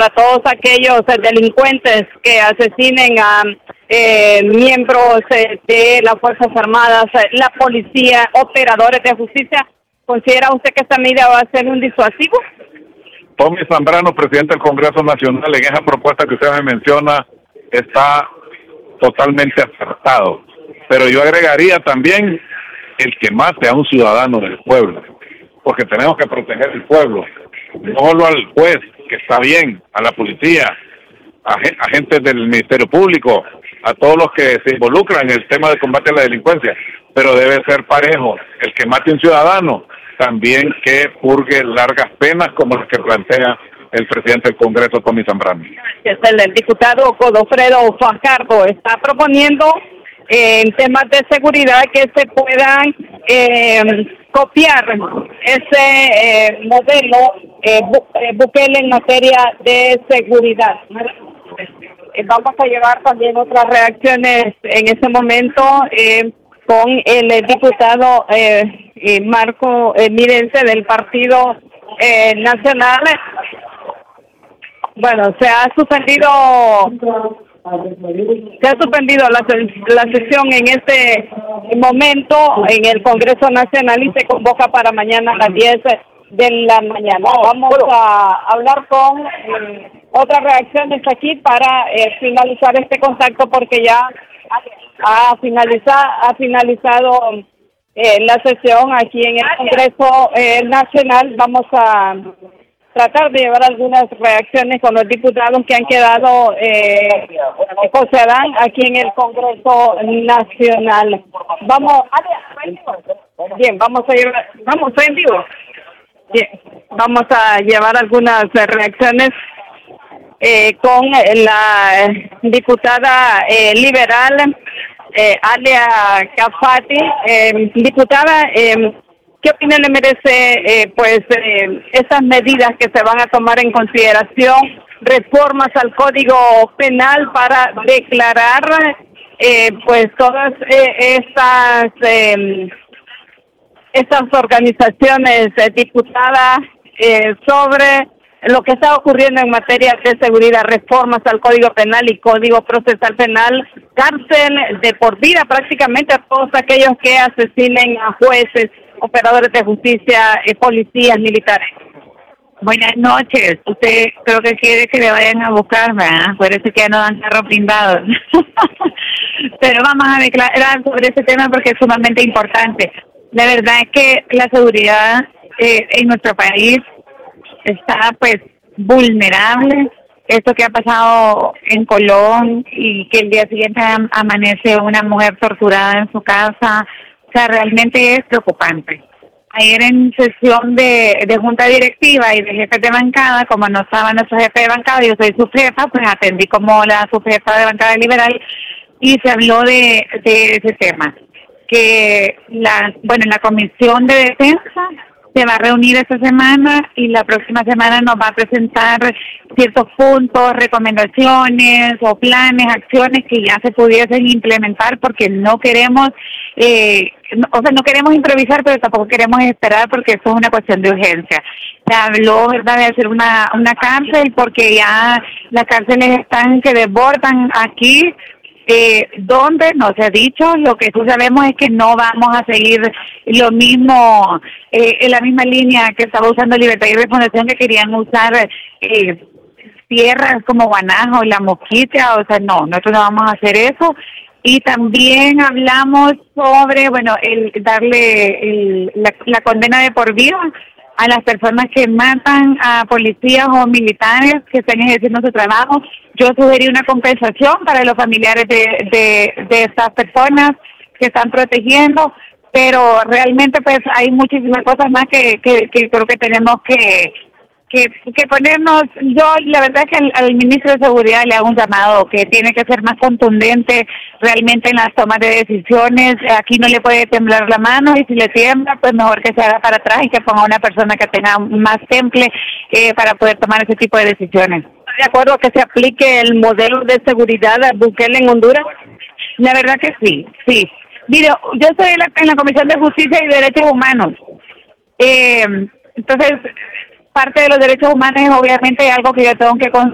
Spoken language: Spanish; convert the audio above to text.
para todos aquellos delincuentes que asesinen a miembros de las Fuerzas Armadas, la policía, operadores de justicia. ¿Considera usted que esta medida va a ser un disuasivo? Tommy Zambrano, presidente del Congreso Nacional, en esa propuesta que usted me menciona, está totalmente acertado. Pero yo agregaría también el que mate a un ciudadano del pueblo, porque tenemos que proteger el pueblo, no solo al juez, que está bien, a la policía, a agentes del Ministerio Público, a todos los que se involucran en el tema de combate a la delincuencia, pero debe ser parejo. El que mate a un ciudadano, también que purgue largas penas como las que plantea el presidente del Congreso, Tommy Zambrano. El diputado Godofredo Fajardo está proponiendo en temas de seguridad que se puedan copiar ese modelo Bukele en materia de seguridad. Vamos a llevar también otras reacciones en ese momento con el diputado Marco Mirense del Partido Nacional. Bueno, se ha suspendido la sesión en este momento en el Congreso Nacional y se convoca para mañana a las 10 de la mañana. Vamos a hablar con otras reacciones aquí para finalizar este contacto, porque ya ha finalizado la sesión aquí en el Congreso Nacional. Vamos a tratar de llevar algunas reacciones con los diputados que han quedado José Adán aquí en el Congreso Nacional. Vamos a llevar algunas reacciones con la diputada liberal Alia Cafati. Diputada, ¿qué opinión le merece esas medidas que se van a tomar en consideración, reformas al Código Penal para declarar todas estas organizaciones diputadas sobre lo que está ocurriendo en materia de seguridad, reformas al Código Penal y Código Procesal Penal, cárcel de por vida prácticamente a todos aquellos que asesinen a jueces, operadores de justicia, policías, militares? Buenas noches. Usted creo que quiere que le vayan a buscar, ¿verdad? Por eso que ya no dan carros blindados. Pero vamos a declarar sobre ese tema porque es sumamente importante. La verdad es que la seguridad en nuestro país está vulnerable. Esto que ha pasado en Colón y que el día siguiente amanece una mujer torturada en su casa, o sea, realmente es preocupante. Ayer en sesión de junta directiva y de jefes de bancada, como no estaba nuestro jefe de bancada, yo soy su jefa, pues atendí como la subjefa de bancada liberal y se habló de ese tema, que la Comisión de Defensa se va a reunir esta semana y la próxima semana nos va a presentar ciertos puntos, recomendaciones o planes, acciones que ya se pudiesen implementar, porque no queremos, no queremos improvisar, pero tampoco queremos esperar, porque eso es una cuestión de urgencia. Se habló, ¿verdad?, de hacer una cárcel, porque ya las cárceles están que desbordan aquí. Donde no se ha dicho, lo que sí sabemos es que no vamos a seguir lo mismo, en la misma línea que estaba usando Libertad y Refundación, que querían usar tierras como Guanajo y La Mosquita. O sea, no, nosotros no vamos a hacer eso. Y también hablamos sobre, el darle la condena de por vida a las personas que matan a policías o militares que están ejerciendo su trabajo. Yo sugerí una compensación para los familiares de estas personas que están protegiendo, pero realmente hay muchísimas cosas más que creo que tenemos que ponernos. Yo la verdad es que al ministro de Seguridad le hago un llamado que tiene que ser más contundente realmente en las tomas de decisiones. Aquí no le puede temblar la mano, y si le tiembla, pues mejor que se haga para atrás y que ponga una persona que tenga más temple para poder tomar ese tipo de decisiones. ¿Está de acuerdo que se aplique el modelo de seguridad a Bukele en Honduras? La verdad que sí. Mire, yo estoy en la Comisión de Justicia y Derechos Humanos. Entonces, parte de los derechos humanos es obviamente algo que yo tengo que